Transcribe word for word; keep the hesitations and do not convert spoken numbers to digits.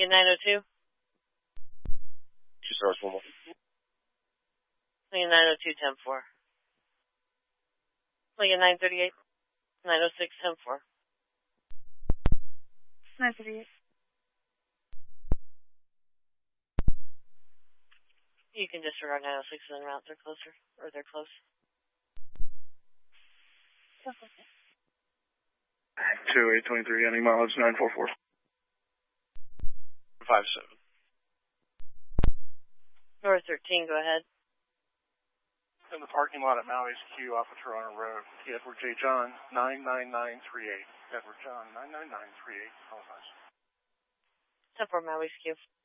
Lincoln nine oh two. Two stars, one more. Lincoln nine oh two, ten four. Lincoln nine thirty-eight, nine oh six, ten four. nine thirty-eight. You can disregard nine oh six and then route. They're closer, or they're close. two eight twenty-three, any mileage nine four four. Five seven. North thirteen, go ahead. In the parking lot at Maui's Q off of Toronto Road, Edward J. John, nine nine nine three eight. Edward John, nine nine nine three eight. Apologize. ten four, Maui's Q.